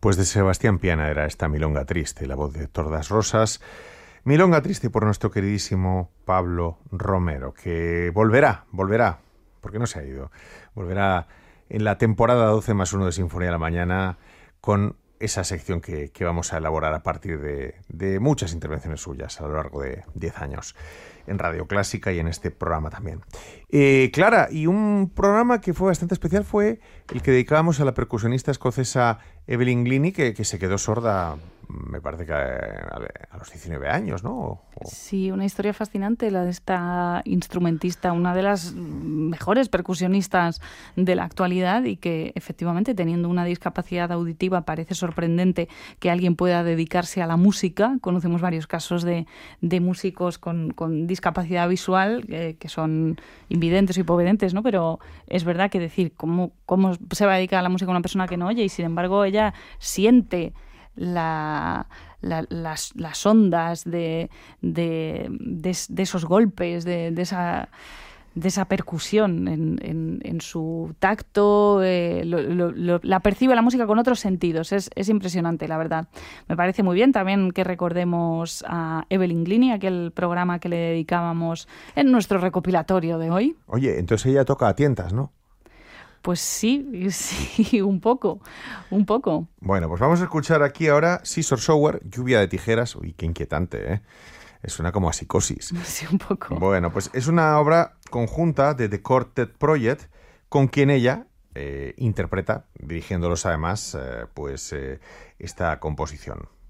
Pues de Sebastián Piana era esta Milonga Triste, la voz de Tordas Rosas. Milonga Triste por nuestro queridísimo Pablo Romero, que volverá, porque no se ha ido, volverá en la temporada 12 más 1 de Sinfonía de la Mañana con esa sección que vamos a elaborar a partir de muchas intervenciones suyas a lo largo de 10 años en Radio Clásica y en este programa también. Clara, y un programa que fue bastante especial fue el que dedicábamos a la percusionista escocesa Evelyn Glennie, que se quedó sorda, me parece que a los 19 años, ¿no? Sí, una historia fascinante la de esta instrumentista, una de las mejores percusionistas de la actualidad y que efectivamente teniendo una discapacidad auditiva parece sorprendente que alguien pueda dedicarse a la música. Conocemos varios casos de músicos con discapacidad visual que son invidentes o hipovedentes, ¿no? Pero es verdad que decir cómo se va a dedicar a la música una persona que no oye y sin embargo ella siente las ondas de esos golpes, de esa percusión en su tacto, la percibe la música con otros sentidos. Es impresionante, la verdad. Me parece muy bien también que recordemos a Evelyn Glennie, aquel programa que le dedicábamos en nuestro recopilatorio de hoy. Oye, entonces ella toca a tientas, ¿no? Pues sí, un poco. Bueno, pues vamos a escuchar aquí ahora Scissor Shower, Lluvia de Tijeras. Uy, qué inquietante, ¿eh? Suena como a psicosis. Sí, un poco. Bueno, pues es una obra conjunta de The Quartet Project, con quien ella interpreta, dirigiéndolos además, esta composición.